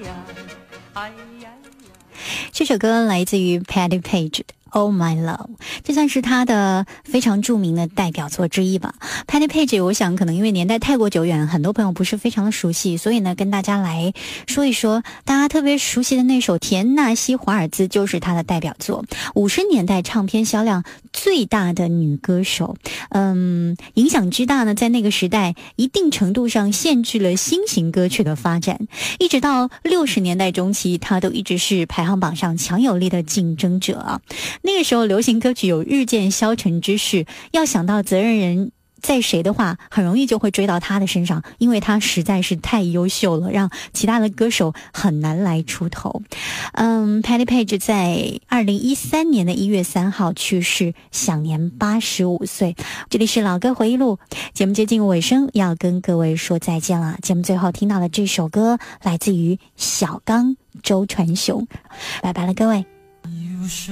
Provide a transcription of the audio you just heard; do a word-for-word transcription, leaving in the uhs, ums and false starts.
这首歌来自于 Patti Page Oh My Love， 这算是他的非常著名的代表作之一吧。Patti Page 我想可能因为年代太过久远，很多朋友不是非常的熟悉，所以呢跟大家来说一说大家特别熟悉的那首田纳西华尔兹，就是他的代表作，五十年代唱片销量最大的女歌手。嗯，影响之大呢，在那个时代一定程度上限制了新型歌曲的发展，一直到六十年代中期，她都一直是排行榜上强有力的竞争者啊。那个时候流行歌曲有日渐消沉之势，要想到责任人在谁的话，很容易就会追到他的身上，因为他实在是太优秀了，让其他的歌手很难来出头。嗯 Patti Page 在二零一三年的一月三号去世，享年八十五岁。这里是老歌回忆录，节目接近尾声，要跟各位说再见了。节目最后听到的这首歌来自于小刚周传雄，拜拜了各位。